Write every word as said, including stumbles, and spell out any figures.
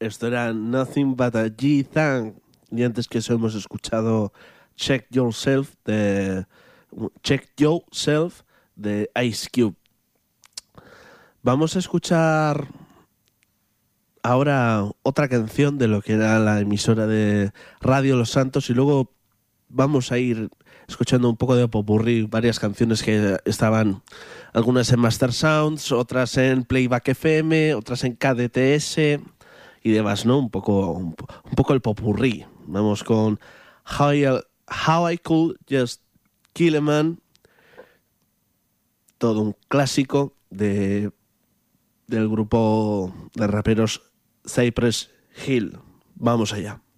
Esto era Nothing But a G-Thang. Y antes que eso hemos escuchado Check Yourself de Check Yourself de Ice Cube. Vamos a escuchar ahora otra canción de lo que era la emisora de Radio Los Santos y luego vamos a ir escuchando un poco de popurrí, varias canciones que estaban, algunas en Master Sounds, otras en Playback F M, otras en K D T S y demás, ¿no? Un poco, un, un poco el popurrí. Vamos con How I, How I Could Just Kill a Man, todo un clásico de, del grupo de raperos Cypress Hill. Vamos allá.